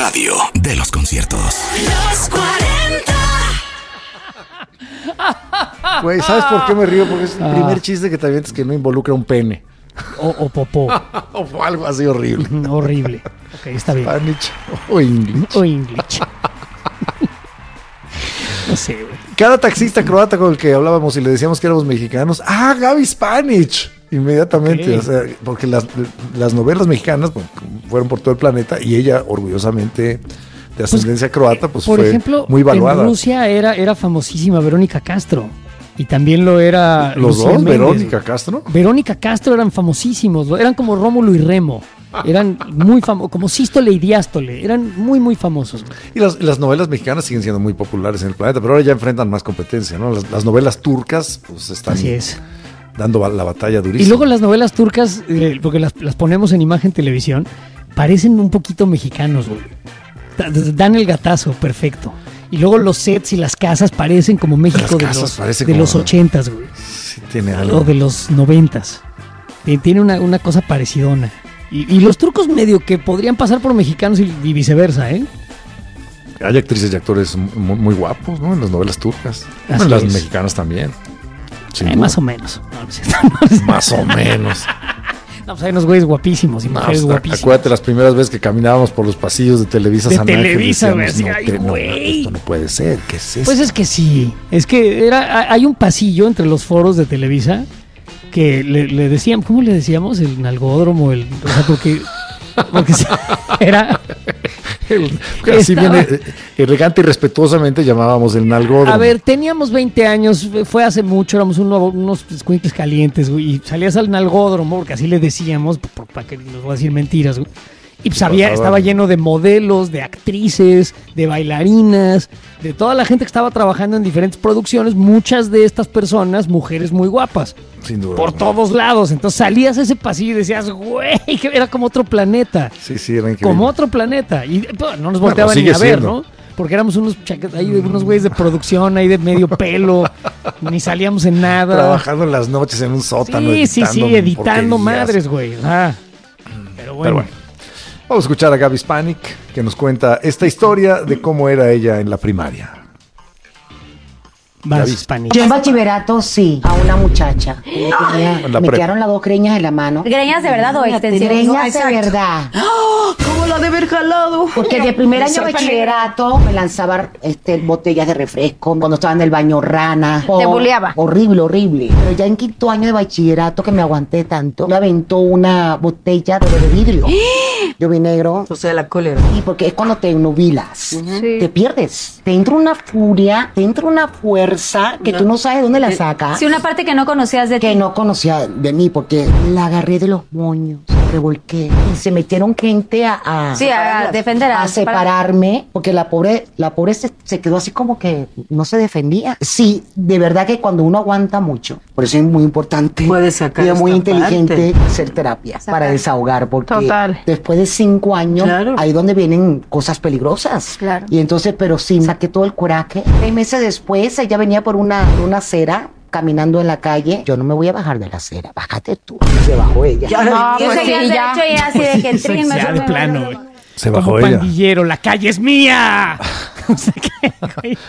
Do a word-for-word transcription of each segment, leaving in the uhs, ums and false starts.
radio de los conciertos. Los cuarenta. Güey, ¿sabes por qué me río? Porque es el ah. primer chiste que te avientas que no involucra un pene. O, o popó. O algo así horrible. Horrible. Ok, está bien. Spanish o English. O English. No sé, güey. Cada taxista croata con el que hablábamos y le decíamos que éramos mexicanos, ¡ah, Gaby Spanish! Inmediatamente, okay. O sea, porque las, las novelas mexicanas pues, fueron por todo el planeta y ella, orgullosamente de ascendencia pues, croata, pues por fue ejemplo, muy valuada. En Rusia era, era famosísima Verónica Castro. Y también lo era... ¿Los Lucía dos? Méndez. ¿Verónica Castro? Verónica Castro eran famosísimos. Eran como Rómulo y Remo. Eran muy famosos, como Sístole y Diástole. Eran muy, muy famosos. Y las, las novelas mexicanas siguen siendo muy populares en el planeta, pero ahora ya enfrentan más competencia, ¿no? Las, las novelas turcas, pues están Así es. dando la batalla durísima. Y luego las novelas turcas, eh, porque las, las ponemos en imagen televisión, parecen un poquito mexicanos, güey. Dan el gatazo, perfecto. Y luego los sets y las casas parecen como México de los, de como, los ochentas, güey. Sí, tiene algo. O de los noventas. Tiene una, una cosa parecidona. Y, y los turcos medio que podrían pasar por mexicanos y, y viceversa, ¿eh? Hay actrices y actores muy, muy guapos, ¿no? En las novelas turcas. Así en las es. mexicanas también. Eh, más o menos. No, no sé, no sé. Más o menos. No, pues hay unos güeyes guapísimos y no, mujeres pues, guapísimas. Acuérdate las primeras veces que caminábamos por los pasillos de Televisa de San Ángel. Televisa, güey. No, Ay, te, no, güey. esto no puede ser. ¿Qué es eso? Pues es que sí. Es que era, hay un pasillo entre los foros de Televisa que le, le decían, ¿cómo le decíamos? El nalgódromo, el, o sea, porque, porque era... El, así Estaba, viene, elegante y respetuosamente llamábamos el nalgódromo. A ver, teníamos veinte años, fue hace mucho, éramos un, unos escuincles calientes, güey, y salías al nalgódromo, porque así le decíamos, para que les voy a decir mentiras, güey. Y pues había, estaba lleno de modelos, de actrices, de bailarinas, de toda la gente que estaba trabajando en diferentes producciones, muchas de estas personas, mujeres muy guapas. Sin duda. Por todos lados. Entonces salías a ese pasillo y decías, güey, que era como otro planeta. Sí, sí, era increíble. Como otro planeta. Y pues, no nos volteaban bueno, ni a ver, siendo. ¿no? Porque éramos unos ahí de unos güeyes de producción, ahí de medio pelo, ni salíamos en nada. Trabajando en las noches en un sótano. Sí, sí, sí, editando madres, güey. Ah, pero bueno. Pero bueno. Vamos a escuchar a Gaby Spanik, que nos cuenta esta historia de cómo era ella en la primaria. Yo en bachillerato, sí, a una muchacha. Me, tenía, me quedaron las dos greñas en la mano. ¿Greñas de verdad o extensiones? Greñas de verdad. ¡Oh! ¿Cómo la de haber jalado? Porque de primer año de bachillerato me lanzaba este, botellas de refresco, cuando estaba en el baño rana. Te buleaba. Horrible, horrible. Pero ya en quinto año de bachillerato, que me aguanté tanto, me aventó una botella de, de vidrio. Yo vi negro. O sea, la cólera. Sí, porque es cuando te nubilas. Uh-huh. Te pierdes. Te entra una furia, te entra una fuerza que no. tú no sabes dónde la sacas. Sí, una parte que no conocías de que ti. Que no conocía de mí, porque la agarré de los moños, revolqué. Y se metieron gente a... a sí, a, a defender. A, a separarme, para... porque la pobre, la pobre se, se quedó así como que no se defendía. Sí, de verdad que cuando uno aguanta mucho, por eso es muy importante. Puede sacar y es muy parte. inteligente hacer terapia sacar. Para desahogar, porque Total. Después de cinco años, claro. ahí donde vienen cosas peligrosas. Claro. Y entonces, pero sí, saqué todo el coraje. Seis meses después, ella venía por una, una acera, caminando en la calle. Yo no me voy a bajar de la acera, bájate tú. Se bajó ella. Ya, no, pues sí, ya. ya así de que trin, ya de plano, güey. Se bajó como ella. Pandillero, la calle es mía. O sea, ¿qué, güey?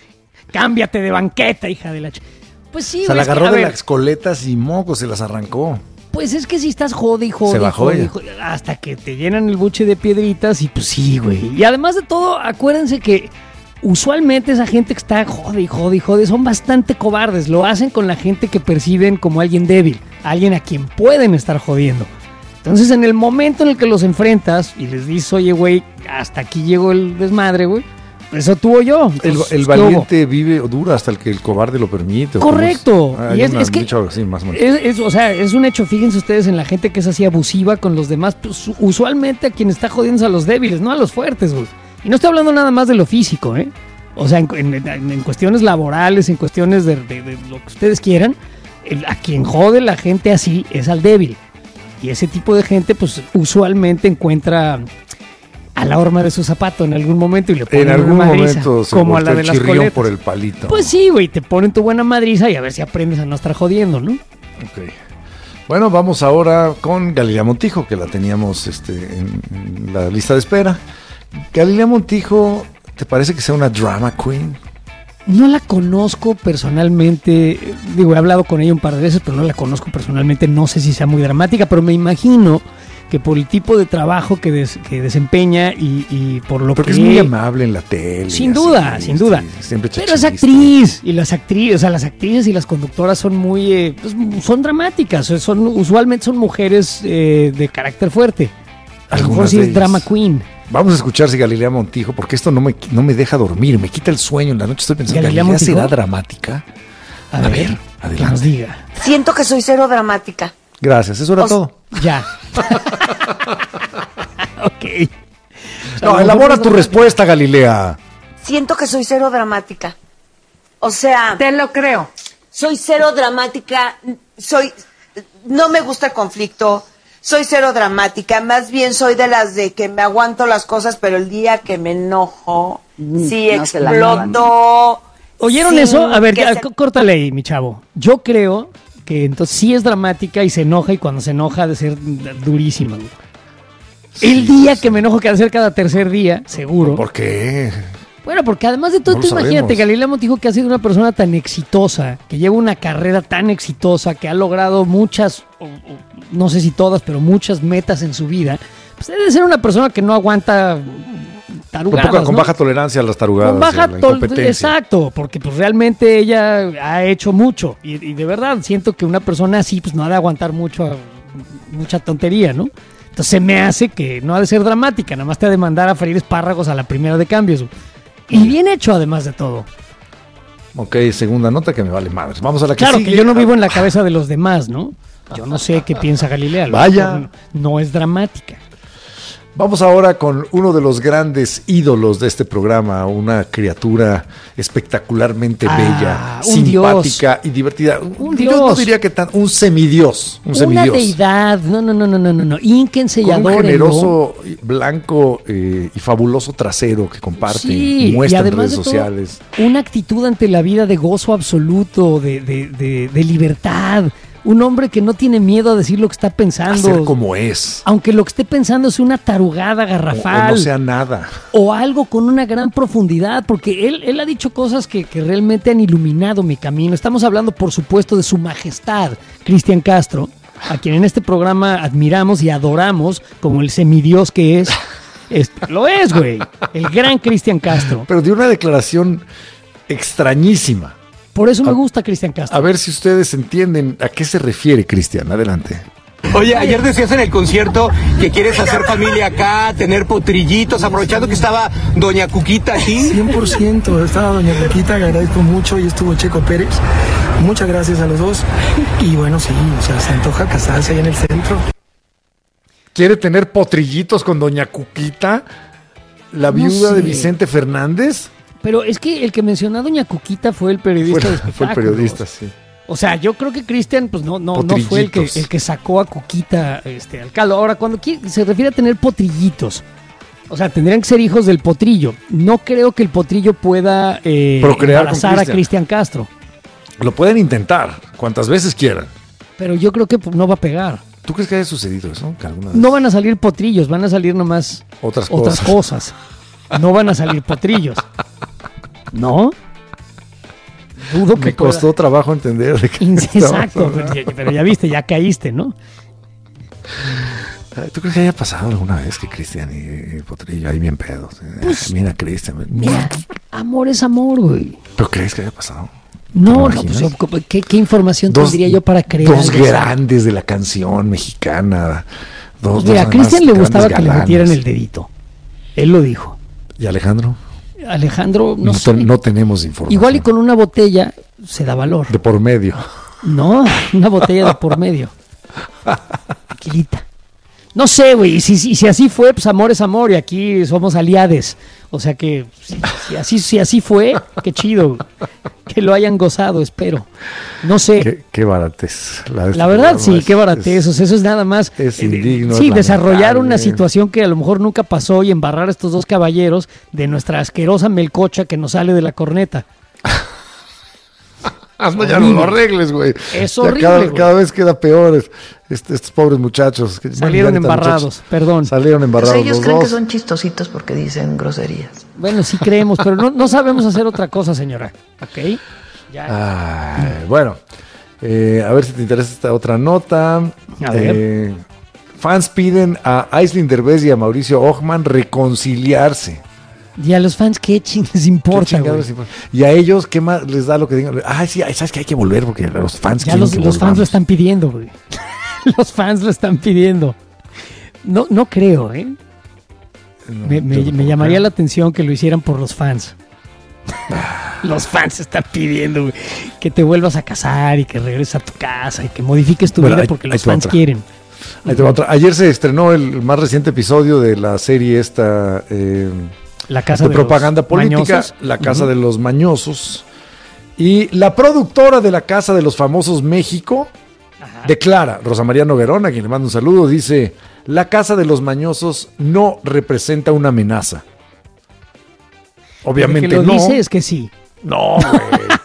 Cámbiate de banqueta, hija de la... Ch... Pues sí, se la agarró que, de ver, las coletas y moco, se las arrancó. Pues es que si estás jode y jode, se bajó jode, ella. jode, hasta que te llenan el buche de piedritas y pues sí, güey. Y además de todo, acuérdense que usualmente esa gente que está jode y jode y jode son bastante cobardes. Lo hacen con la gente que perciben como alguien débil, alguien a quien pueden estar jodiendo. Entonces, en el momento en el que los enfrentas y les dices, oye, güey, hasta aquí llegó el desmadre, güey, eso tú o yo. Entonces, el el valiente vive o dura hasta el que el cobarde lo permite. Correcto. Es, y es, una, es que dicho así, más o menos. Es, es, o sea, es un hecho. Fíjense ustedes en la gente que es así abusiva con los demás. Pues, usualmente a quien está jodiendo es a los débiles, no a los fuertes, güey. Y no estoy hablando nada más de lo físico, ¿eh? O sea, en, en, en cuestiones laborales, en cuestiones de, de, de lo que ustedes quieran, el, a quien jode la gente así es al débil. Y ese tipo de gente, pues, usualmente encuentra a la horma de su zapato en algún momento y le ponen en algún una madriza, momento se como a la de las coletas. Por el palito. Pues sí, güey, te ponen tu buena madriza y a ver si aprendes a no estar jodiendo, ¿no? Ok. Bueno, vamos ahora con Galilea Montijo, que la teníamos este, en, en la lista de espera. Galilea Montijo, ¿te parece que sea una drama queen? No la conozco personalmente, digo, he hablado con ella un par de veces, pero no la conozco personalmente, no sé si sea muy dramática, pero me imagino que por el tipo de trabajo que, des, que desempeña y, y por lo Porque que... es muy amable en la tele. Sin así, duda, sin duda. Sí, siempre pero es chachista. actriz, y las actrices, o sea, las actrices y las conductoras son muy, eh, pues, son dramáticas, son, usualmente son mujeres eh, de carácter fuerte. A lo mejor Algunas sí de es ellas. drama queen. Vamos a escuchar si Galilea Montijo, porque esto no me, no me deja dormir, me quita el sueño en la noche. Estoy pensando, ¿Galilea ¿Galilea Montijo? será dramática? A, A ver, ver, que adelante. nos diga. Siento que soy cero dramática. Gracias, eso era O- todo. Ya. Ok. No, elabora tu respuesta, Galilea. Siento que soy cero dramática. O sea, Te lo creo. soy cero dramática, soy no me gusta el conflicto, soy cero dramática, más bien soy de las de que me aguanto las cosas, pero el día que me enojo, sí no se la acaban. exploto. ¿Oyeron sin eso? A ver, que ya, se- c- córtale ahí, mi chavo. Yo creo que entonces sí es dramática y se enoja, y cuando se enoja ha de ser durísima, güey. El día que me enojo, que ha de ser cada tercer día, seguro. ¿Por qué? Bueno, porque además de todo, No tú lo imagínate, sabemos. Galilea Montijo, que ha sido una persona tan exitosa, que lleva una carrera tan exitosa, que ha logrado muchas, o- o, no sé si todas, pero muchas metas en su vida, pues debe ser una persona que no aguanta Con, tarugadas, poca- con ¿no? baja tolerancia a las tarugadas, Con y a baja la tol- incompetencia. exacto, porque pues realmente ella ha hecho mucho, y, y de verdad siento que una persona así pues no ha de aguantar mucho, mucha tontería, ¿no? Entonces se me hace que no ha de ser dramática, nada más te ha de mandar a freír espárragos a la primera de cambios. Y bien hecho además de todo. Ok, segunda nota que me vale madres. Vamos a la que Claro sigue. que yo no vivo en la cabeza de los demás, ¿no? Yo no sé qué piensa Galilea. a lo Vaya. mejor No es dramática. Vamos ahora con uno de los grandes ídolos de este programa, una criatura espectacularmente Ah, bella, un simpática y divertida. Un Yo no dios. diría que tan un semidios, un Una semidios. deidad. No, no, no, no, no, no. no. Ínquense y Con un adórenlo. generoso, blanco eh, y fabuloso trasero que comparte Sí, y muestra en además redes de todo, sociales. una actitud ante la vida de gozo absoluto, de, de, de, de libertad. Un hombre que no tiene miedo a decir lo que está A pensando. ser como es. Aunque lo que esté pensando es una tarugada O, o garrafal. no sea nada. O algo con una gran profundidad, porque él, él ha dicho cosas que, que realmente han iluminado mi camino. Estamos hablando, por supuesto, de su majestad, Cristian Castro, a quien en este programa admiramos y adoramos como el semidios que es. Este, lo es, güey. El gran Cristian Castro. Pero dio una declaración extrañísima. Por eso me A- gusta Cristian Castro. A ver si ustedes entienden a qué se refiere, Cristian. Adelante. Oye, ayer decías en el concierto que quieres hacer familia acá, tener potrillitos, aprovechando que estaba Doña Cuquita aquí. cien por ciento, estaba Doña Cuquita, le agradezco mucho, y estuvo Checo Pérez. Muchas gracias a los dos. Y bueno, sí, o sea, se antoja casarse ahí en el centro. ¿Quiere tener potrillitos con Doña Cuquita? ¿La No viuda de sé. Vicente Fernández? Pero es que el que mencionó a Doña Cuquita fue el periodista Fue, de fue el espectáculos. periodista, sí. O sea, yo creo que Cristian, pues no, no, no fue el que, Potrillitos. el que sacó a Cuquita este, al caldo. Ahora, cuando qui- se refiere a tener potrillitos, o sea, tendrían que ser hijos del potrillo. No creo que el potrillo pueda eh, Procrear con embarazar a Cristian. Cristian Castro. Lo pueden intentar cuantas veces quieran. Pero yo creo que pues, no va a pegar. ¿Tú crees que haya sucedido eso? Que alguna vez? No van a salir potrillos, van a salir nomás Otras otras cosas. No van a salir potrillos. ¿No? Dudo que Me costó trabajo entender de qué pueda- estamos Exacto, hablando. pero ya, pero ya viste, ya caíste, ¿no? Ay, ¿tú crees que haya pasado alguna vez que Cristian y, y Potrillo ahí bien pedos? Eh, Pues, Mira, Cristian. Mira, amor es amor, güey. ¿Pero crees que haya pasado? No, ¿Te no, imaginas? pues, yo- ¿qué, qué información tendría yo para creer? Dos algo así? grandes de la canción mexicana. Dos, Mira, a dos Cristian le además gustaba que grandes le metieran galanes. el dedito. Él lo dijo. ¿Y Alejandro? Alejandro, no, No, sé. te- no tenemos información. Igual y con una botella se da valor. De por medio. No, una botella de por medio. Tranquilita. No sé, güey, y si, si, si así fue, pues amor es amor y aquí somos aliades. O sea que si, si así, si así fue, qué chido. Que lo hayan gozado, espero. No sé. Qué, qué baratez. La, de este La verdad, programa sí, es- qué baratez. O sea, eso es nada más. es eh, indigno, sí, es desarrollar lamentable. una situación que a lo mejor nunca pasó y embarrar a estos dos caballeros de nuestra asquerosa melcocha que nos sale de la corneta. No, ya no lo arregles, güey. Es Ya horrible, Cada, güey. cada vez queda peor este, estos pobres muchachos. que- Salieron bueno, ahorita embarrados, muchachos, perdón. Salieron embarrados Pues ellos los creen dos. que son chistositos porque dicen groserías. Bueno, sí creemos, pero no, no sabemos hacer otra cosa, señora. ¿Ok? Ya. Ay, bueno, eh, a ver si te interesa esta otra nota. A ver. Eh, fans piden a Aislinn Derbez y a Mauricio Ockman reconciliarse. Y a los fans, ¿qué ching les ¿Qué importa, chingados güey? les importa? Y a ellos, ¿qué más les da lo que digan? Ay, sí, ay, sabes que hay que volver porque los fans Ya quieren los, que los fans volvamos. lo están pidiendo, güey. Los fans lo están pidiendo. No, no creo, ¿eh? No, Me, me- yo me no llamaría creo. la atención que lo hicieran por los fans. Los fans están pidiendo, güey, que te vuelvas a casar y que regreses a tu casa y que modifiques tu Bueno, vida ahí- porque ahí los te va fans otra. quieren. Ahí te va otra. Ayer se estrenó el más reciente episodio de la serie esta eh, La casa de de propaganda los política, mañosos. La Casa Ujú. de los Mañosos. Y la productora de La Casa de los Famosos México declara, Rosa María Noguerón, a quien le mando un saludo, dice: La Casa de los Mañosos no representa una amenaza. Obviamente Que lo no. dice es que sí. No, güey.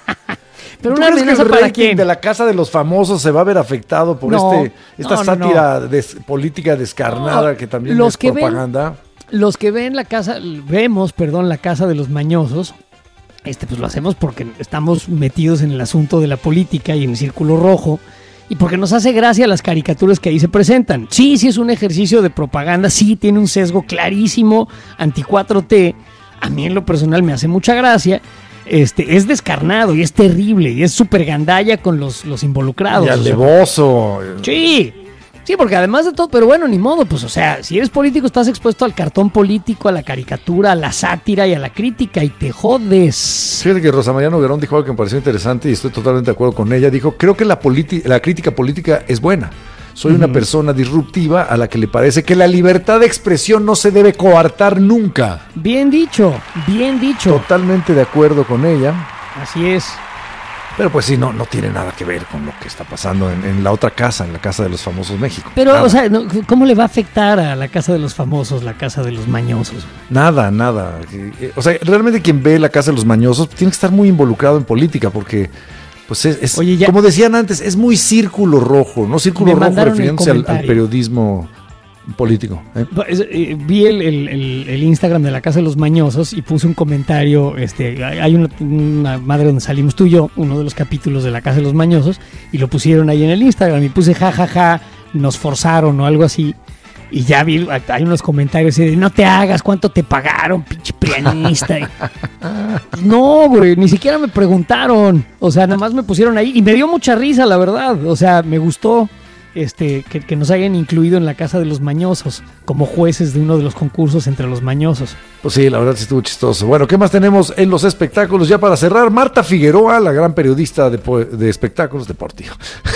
Pero ¿Tú una crees que amenaza el para rating quién? de La Casa de los Famosos se va a ver afectado por No, este esta no, no, no. sátira des- política descarnada No, que también los es que ven- propaganda? Los que ven la casa, vemos, perdón, la casa de los mañosos, este pues lo hacemos porque estamos metidos en el asunto de la política y en el círculo rojo y porque nos hace gracia las caricaturas que ahí se presentan. Sí, sí es un ejercicio de propaganda, sí tiene un sesgo clarísimo anti cuatro T. A mí en lo personal me hace mucha gracia. Este, es descarnado y es terrible y es súper gandalla con los, los involucrados. Y o sea. alevoso. Sí, sí, porque además de todo, pero bueno, ni modo, pues o sea, si eres político estás expuesto al cartón político, a la caricatura, a la sátira y a la crítica y te jodes. Fíjate que Rosa María Noguerón dijo algo que me pareció interesante y estoy totalmente de acuerdo con ella. Dijo: creo que la, politi- la crítica política es buena. Soy una persona disruptiva a la que le parece que la libertad de expresión no se debe coartar nunca. Bien dicho, bien dicho. Totalmente de acuerdo con ella. Así es. Pero pues sí, no, no tiene nada que ver con lo que está pasando en, en la otra casa, en la Casa de los Famosos México. Pero, Nada. o sea, no, ¿cómo le va a afectar a la casa de los famosos, la casa de los mañosos? Nada, nada. Eh, eh, O sea, realmente quien ve La Casa de los Mañosos tiene que estar muy involucrado en política porque, pues es, es- Oye, ya- como decían antes, es muy círculo rojo, ¿no? Círculo Me rojo mandaron el refiriéndose al, al comentario. periodismo político. ¿eh? Es- eh, Vi el, el- el- el Instagram de la Casa de los Mañosos y puse un comentario. Este, hay hay una, una madre donde salimos tú y yo, uno de los capítulos de la Casa de los Mañosos, y lo pusieron ahí en el Instagram y puse jajaja, nos forzaron o algo así. Y ya vi, hay unos comentarios así de: no te hagas, ¿cuánto te pagaron, pinche prianista? Y, pues, no, güey, ni siquiera me preguntaron. O sea, nada más me pusieron ahí y me dio mucha risa, la verdad. O sea, me gustó. Este, que, que nos hayan incluido en la Casa de los Mañosos como jueces de uno de los concursos entre los mañosos. Pues sí, la verdad sí estuvo chistoso. Bueno, ¿qué más tenemos en los espectáculos? Ya para cerrar, Marta Figueroa, la gran periodista de, po- de espectáculos deportivos.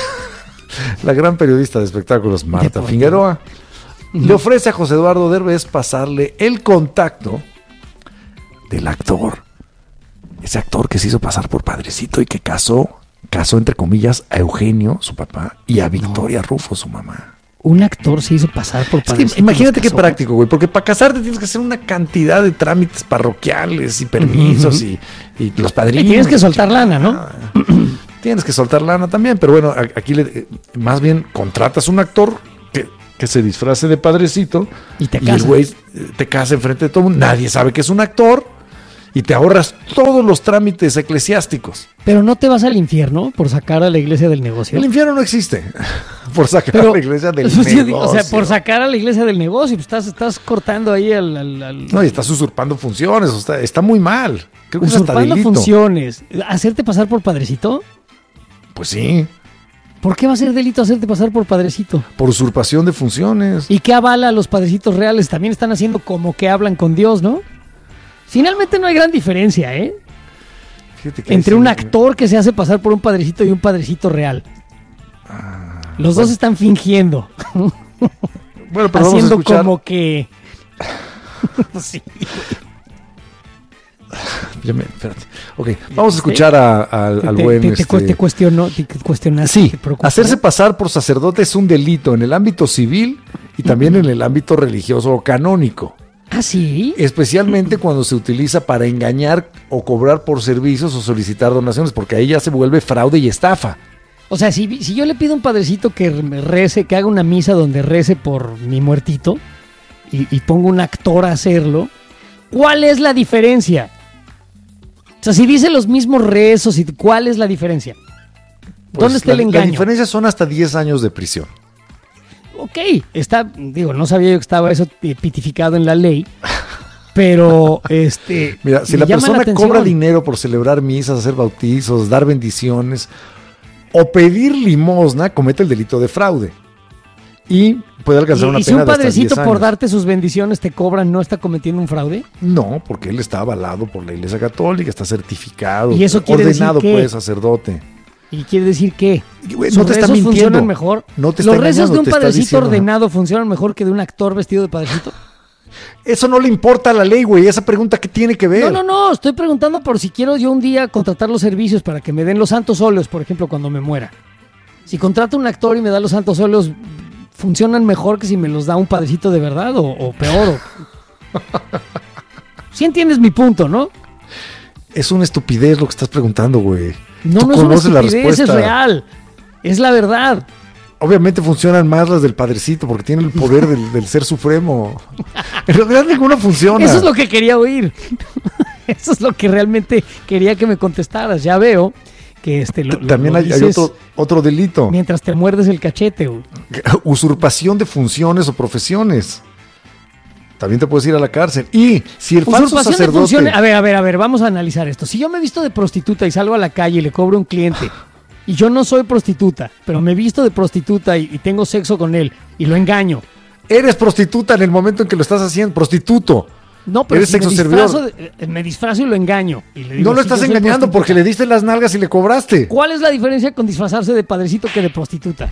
La gran periodista de espectáculos, Marta Deportivo. Figueroa, le ofrece a José Eduardo Derbez pasarle el contacto del actor. Ese actor que se hizo pasar por padrecito y que casó, casó entre comillas a Eugenio, su papá, y a Victoria Rufo, su mamá. Un actor se hizo pasar por Es que padrecito y imagínate los qué casó. práctico, güey, porque para casarte tienes que hacer una cantidad de trámites parroquiales y permisos y, y los Y padrinos. tienes que soltar lana, ¿no? Tienes que soltar lana también, pero bueno, a- aquí le, eh, más bien contratas un actor que, que se disfrace de padrecito Y te y casas. el güey eh, te casa enfrente de todo el mundo. Nadie sabe que es un actor y te ahorras todos los trámites eclesiásticos. Pero no te vas al infierno por sacar a la iglesia del negocio. El infierno no existe por sacar Pero, a la iglesia del o sea, negocio. o sea, por sacar a la iglesia del negocio, pues estás, estás cortando ahí al, al- al- No, y estás usurpando funciones, o sea, está muy mal. Creo que es hasta usurpando delito. funciones. ¿Hacerte pasar por padrecito? Pues sí, ¿Por qué va a ser delito hacerte pasar por padrecito? por usurpación de funciones. ¿Y qué avala a los padrecitos reales? También están haciendo como que hablan con Dios, ¿no? Finalmente no hay gran diferencia, ¿eh? Fíjate que ahí Entre sí un me- actor que se hace pasar por un padrecito y un padrecito real. Los dos están fingiendo, Bueno, pero vamos a haciendo escuchar. como que... Sí. Ya me- espérate. Ok, vamos a escuchar a- al, Te, al te- buen. te- te este- cu- te cuestionó, te cuestionaste, Sí, te preocupó. hacerse pasar por sacerdote es un delito en el ámbito civil y también en el ámbito religioso o canónico. ¿Ah, sí? Especialmente cuando se utiliza para engañar o cobrar por servicios o solicitar donaciones, porque ahí ya se vuelve fraude y estafa. O sea, si, si yo le pido a un padrecito que me rece, que haga una misa donde rece por mi muertito y, y pongo un actor a hacerlo, ¿cuál es la diferencia? O sea, si dice los mismos rezos, ¿cuál es la diferencia? ¿Dónde Pues está el la, engaño? La diferencia son hasta diez años de prisión. Ok, está, digo, no sabía yo que estaba eso pitificado en la ley, pero este... Mira, si me la llama persona atención. cobra dinero por celebrar misas, hacer bautizos, dar bendiciones o pedir limosna, comete el delito de fraude y puede alcanzar ¿Y, una y si pena un de hasta padrecito diez por años. darte sus bendiciones te cobra, no está cometiendo un fraude? No, porque él está avalado por la Iglesia Católica, está certificado, ¿Y eso quiere decir ordenado qué? pues sacerdote. ¿Y quiere decir qué? Güey, ¿Sus no te está rezos mintiendo. funcionan mejor? No te está ¿Los rezos engañando, de un te está padrecito diciendo, ordenado funcionan mejor que de un actor vestido de padrecito? Eso no le importa a la ley, güey. Esa pregunta, ¿qué tiene que ver? No, no, no. Estoy preguntando por si quiero yo un día contratar los servicios para que me den los santos óleos, por ejemplo, cuando me muera. Si contrato un actor y me da los santos óleos, ¿funcionan mejor que si me los da un padrecito de verdad o, o peor? Sí entiendes mi punto, ¿no? Es una estupidez lo que estás preguntando, güey. No, Tú no es una conoces la estupidez, es respuesta. real. Es la verdad. Obviamente funcionan más las del padrecito porque tiene el poder del, del ser supremo. En realidad ninguna funciona. Eso es lo que quería oír. Eso es lo que realmente quería que me contestaras. Ya veo que este lo, lo- También lo hay, hay dices otro, otro delito. mientras te muerdes el cachete, güey. Usurpación de funciones o profesiones. También te puedes ir a la cárcel. Y si el falso Usurpación de sacerdote... funciones. A ver, a ver, a ver, vamos a analizar esto. Si yo me visto de prostituta y salgo a la calle y le cobro a un cliente y yo no soy prostituta, pero me visto de prostituta y, y tengo sexo con él y lo engaño. Eres prostituta en el momento en que lo estás haciendo. Prostituto. No, pero Eres si me sexo disfrazo, servidor. de- eh, me disfrazo y lo engaño. Y le digo, No lo "Sí, estás yo soy engañando porque prostituta". le diste las nalgas y le cobraste. ¿Cuál es la diferencia con disfrazarse de padrecito que de prostituta?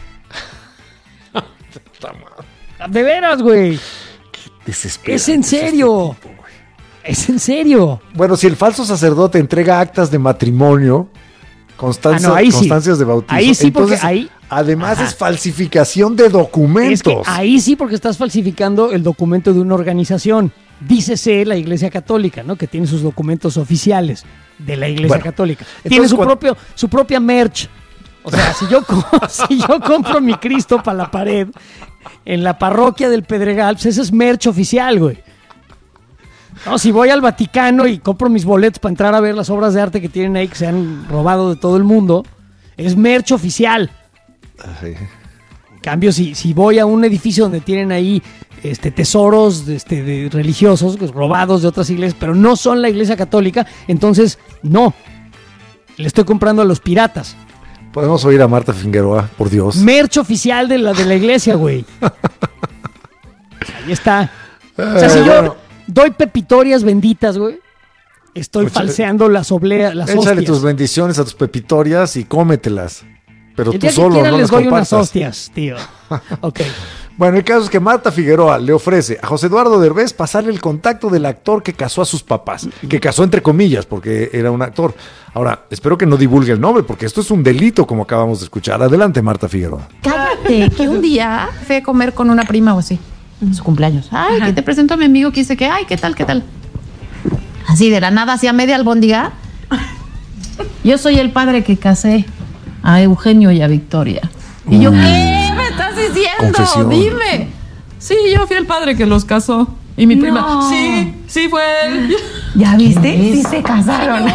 De veras, güey. Desesperante Es en es este serio. tipo, güey. Es en serio. Bueno, si el falso sacerdote entrega actas de matrimonio, constancias, Ah, no, ahí sí. constancias de bautismo. Ahí sí, porque entonces, ahí- además Ajá. es falsificación de documentos. Es que ahí sí, porque estás falsificando el documento de una organización. Dícese la Iglesia Católica, ¿no? Que tiene sus documentos oficiales de la Iglesia Bueno, Católica. entonces Tiene su, cuando- propio, su propia merch. O sea, si yo, co- si yo compro mi Cristo para la pared en la parroquia del Pedregal, pues ese es merch oficial, güey. No, si voy al Vaticano y compro mis boletos para entrar a ver las obras de arte que tienen ahí, que se han robado de todo el mundo, es merch oficial. Ay, En cambio, si, si voy a un edificio donde tienen ahí este, tesoros este, de religiosos pues, robados de otras iglesias, pero no son la Iglesia Católica, entonces no. Le estoy comprando a los piratas. Podemos oír a Marta Figueroa, por Dios. Merch oficial de la, de la iglesia, güey. Ahí está. O sea, si Eh, yo bueno. doy pepitorias benditas, güey, estoy Échale- falseando las obleas, las Échale hostias. tus bendiciones a tus pepitorias y cómetelas. Pero El tú día que solo, quieran no les las doy compartas. unas hostias, tío. Ok. Bueno, el caso es que Marta Figueroa le ofrece a José Eduardo Derbez pasarle el contacto del actor que casó a sus papás. Que casó entre comillas, porque era un actor. Ahora, espero que no divulgue el nombre, porque esto es un delito, como acabamos de escuchar. Adelante, Marta Figueroa. Cállate, que un día fui a comer con una prima o así, en su cumpleaños. Ay, que te presento a mi amigo que dice que, ay, ¿qué tal, qué tal? Así de la nada, hacia media albóndiga. Yo soy el padre que casé a Eugenio y a Victoria. Y yo, ¿qué me estás diciendo? Confesión. Dime. Sí, yo fui el padre que los casó. Y mi prima, No. sí, sí fue él. ¿Ya viste? Sí se casaron.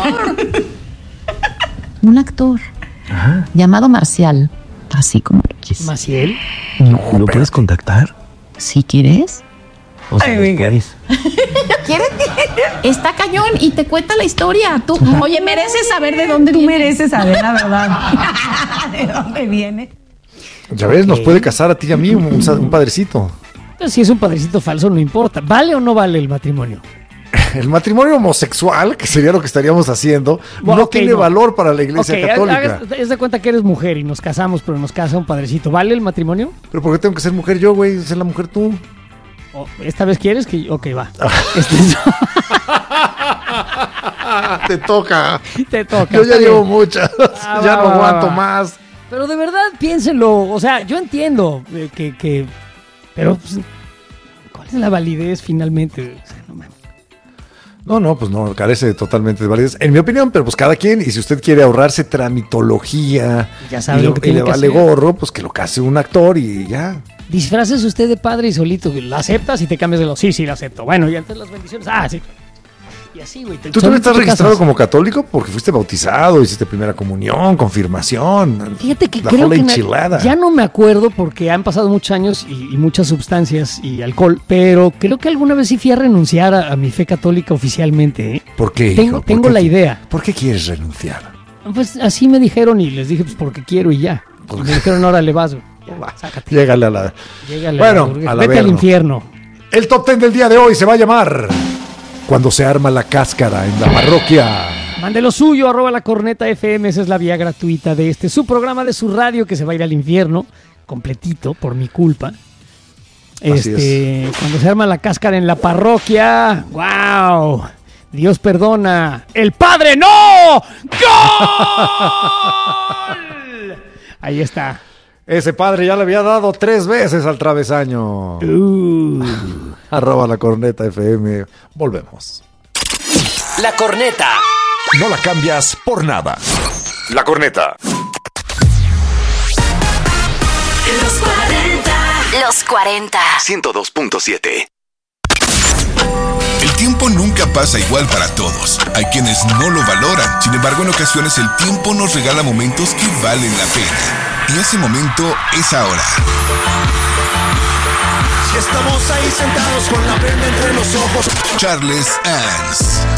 Un actor llamado Marcial, así como lo quieres. Maciel. ¿Lo puedes contactar? Si quieres. O sea, después. ¿Quieres? Está cañón y te cuenta la historia. Tú, oye, mereces saber de dónde Tú viene. mereces saber la verdad. ¿De dónde viene? Ya ves, nos puede casar a ti y a mí un, un sa- un padrecito. Pero si es un padrecito falso, no importa. ¿Vale o no vale el matrimonio? El matrimonio homosexual, que sería lo que estaríamos haciendo, Bueno, no ok, tiene no. valor para la Iglesia Ok, Católica. hagas- haz de cuenta que eres mujer y nos casamos, pero nos casa un padrecito. ¿Vale el matrimonio? Pero ¿por qué tengo que ser mujer yo, güey? Ser la mujer tú. ¿O ¿Esta vez quieres que...? Ok, va. Ah. Este, Te toca. te toca. Yo ya está llevo bien. muchas. Ah, ya va, no va, aguanto va. más. Pero de verdad, piénsenlo. O sea, yo entiendo eh, que... que pero... pues, ¿cuál es la validez finalmente? O sea, no mames. No, no, pues no, carece totalmente de validez, en mi opinión, pero pues cada quien, y si usted quiere ahorrarse tramitología Ya sabe y, lo lo, que y tiene le que vale hacer. gorro, pues que lo case un actor y ya. Disfraces usted de padre y solito, ¿la aceptas y te cambias de los sí, sí, la acepto? Bueno, y antes las bendiciones, ah, sí. Y así, güey. ¿Tú también estás registrado como católico? Porque fuiste bautizado, hiciste primera comunión, confirmación. Fíjate que la creo whole que na- enchilada. ya no me acuerdo porque han pasado muchos años y, y muchas sustancias y alcohol, pero creo que alguna vez sí fui a renunciar a, a mi fe católica oficialmente. ¿eh? ¿Por qué? Tengo, hijo? ¿Por tengo qué la te- idea. ¿Por qué quieres renunciar? Pues así me dijeron y les dije, pues porque quiero y ya. Y me dijeron, órale, vas, güey. Ya, sácate. Llégale a la... Llégale Bueno, a la burguesa. al Vete al averno. infierno. El top ten del día de hoy se va a llamar Cuando se arma la cáscara en la parroquia. Mande lo suyo, arroba la corneta F M, esa es la vía gratuita de este, su programa de su radio que se va a ir al infierno, completito, por mi culpa. Así Este, cuando se arma la cáscara en la parroquia, ¡wow! Dios perdona, ¡el Padre no! ¡Gol! Ahí está. Ese padre ya le había dado tres veces al travesaño. Uh. Arroba la corneta F M. Volvemos. La corneta. No la cambias por nada. La corneta. Los cuarenta. Los cuarenta. ciento dos punto siete. El tiempo nunca pasa igual para todos. Hay quienes no lo valoran. Sin embargo, en ocasiones el tiempo nos regala momentos que valen la pena. Y ese momento es ahora. Si estamos ahí sentados con la pena entre los ojos. Charles Ans.